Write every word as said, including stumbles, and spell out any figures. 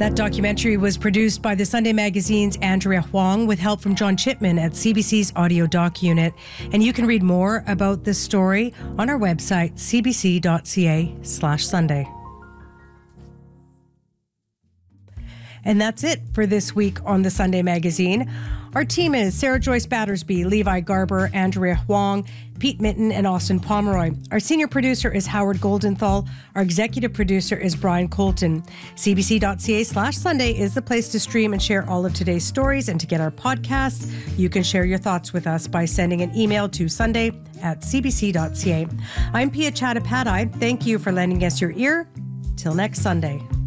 That documentary was produced by the Sunday Magazine's Andrea Huang with help from John Chipman at C B C's Audio Doc Unit. And you can read more about this story on our website, cbc.ca slash Sunday. And that's it for this week on the Sunday Magazine. Our team is Sarah Joyce Battersby, Levi Garber, Andrea Huang, Pete Minton, and Austin Pomeroy. Our senior producer is Howard Goldenthal. Our executive producer is Brian Colton. cbc.ca slash Sunday is the place to stream and share all of today's stories. And to get our podcasts, you can share your thoughts with us by sending an email to sunday at cbc.ca. I'm Pia Chattopadhyay. Thank you for lending us your ear. Till next Sunday.